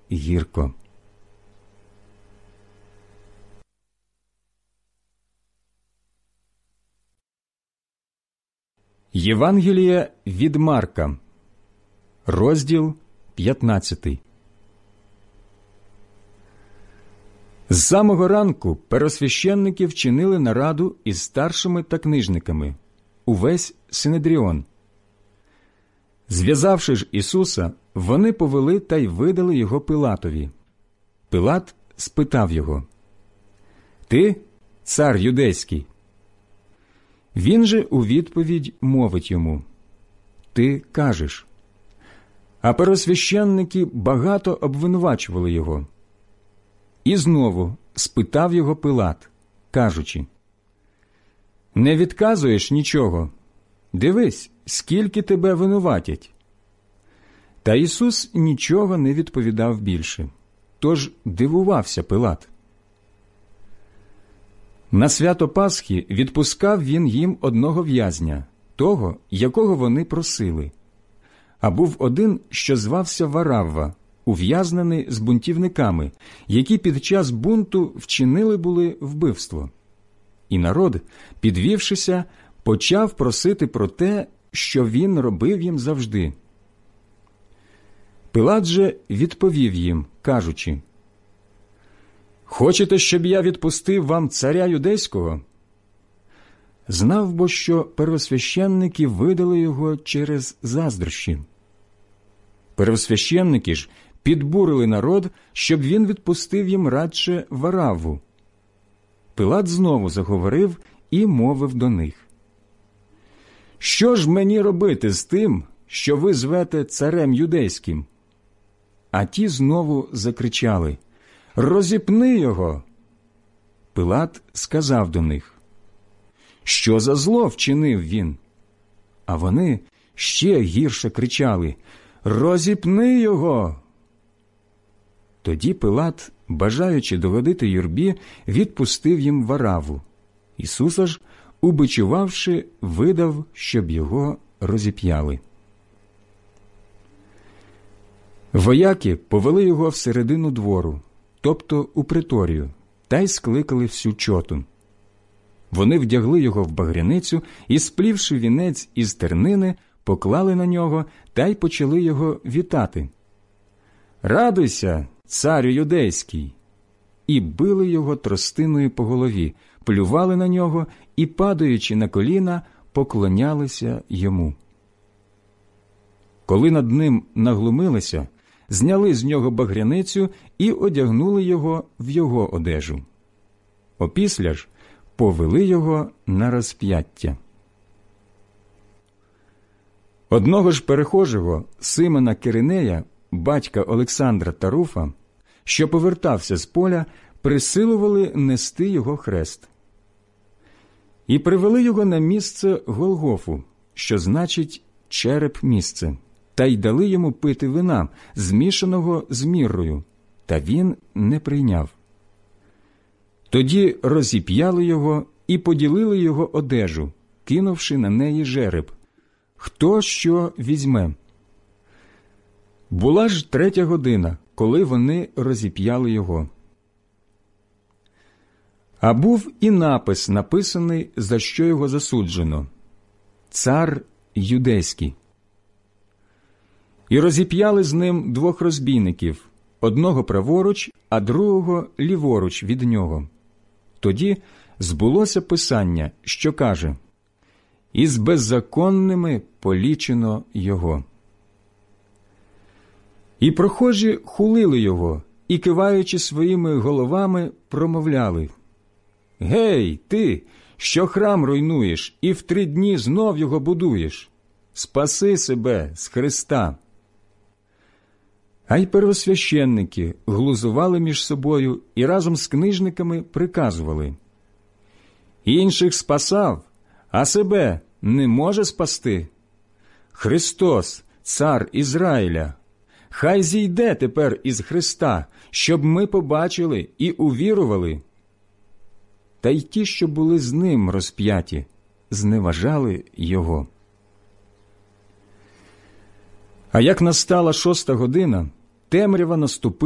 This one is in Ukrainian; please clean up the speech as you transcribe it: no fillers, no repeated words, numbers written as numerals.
гірко. Євангеліє від Марка, розділ 15. З самого ранку первосвященники вчинили нараду із старшими та книжниками, увесь Синедріон. Зв'язавши ж Ісуса, вони повели та й видали його Пилатові. Пилат спитав його: «Ти цар юдейський?» Він же у відповідь мовить йому: «Ти кажеш». А первосвященники багато обвинувачували його. І знову спитав його Пилат, кажучи: «Не відказуєш нічого? Дивись, скільки тебе винуватять». Та Ісус нічого не відповідав більше, тож дивувався Пилат. На свято Пасхи відпускав він їм одного в'язня, того, якого вони просили. А був один, що звався Варавва, ув'язнений з бунтівниками, які під час бунту вчинили були вбивство. І народ, підвівшися, почав просити про те, що він робив їм завжди. Пилат же відповів їм, кажучи: «Хочете, щоб я відпустив вам царя юдейського?» Знав бо, що первосвященники видали його через заздрощі. Первосвященники ж підбурили народ, щоб він відпустив їм радше Варавву. Пилат знову заговорив і мовив до них: «Що ж мені робити з тим, що ви звете царем юдейським?» А ті знову закричали: «Розіпни його!» Пилат сказав до них: «Що за зло вчинив він?» А вони ще гірше кричали: «Розіпни його!» Тоді Пилат, бажаючи догодити юрбі, відпустив їм Варавву. Ісуса ж, убичувавши, видав, щоб його розіп'яли. Вояки повели його всередину двору, тобто у приторію, та й скликали всю чоту. Вони вдягли його в багряницю і, сплівши вінець із тернини, поклали на нього та й почали його вітати: «Радуйся, царю юдейський!» І били його тростиною по голові, плювали на нього і, падаючи на коліна, поклонялися йому. Коли над ним наглумилися, зняли з нього багряницю і одягнули його в його одежу. Опісля ж повели його на розп'яття. Одного ж перехожого, Симона Киринея, батька Олександра та Руфа, що повертався з поля, присилували нести його хрест. І привели його на місце Голгофу, що значить череп місце, та й дали йому пити вина, змішаного з міррою, та він не прийняв. Тоді розіп'яли його і поділили його одежу, кинувши на неї жереб: хто що візьме. Була ж 3 година, коли вони розіп'яли його. А був і напис, написаний, за що його засуджено: «Цар юдейський». І розіп'яли з ним 2 розбійників, одного праворуч, а другого ліворуч від нього. Тоді збулося Писання, що каже: «Із беззаконними полічено його». І прохожі хулили його, і, киваючи своїми головами, промовляли: «Гей, ти, що храм руйнуєш, і в 3 дні знов його будуєш! Спаси себе з Христа!» А й первосвященники глузували між собою і разом з книжниками приказували: «Інших спасав, а себе не може спасти? Христос, цар Ізраїля, хай зійде тепер із Христа, щоб ми побачили і увірували». Та й ті, що були з ним розп'яті, зневажали його. А як настала 6 година, темрява наступила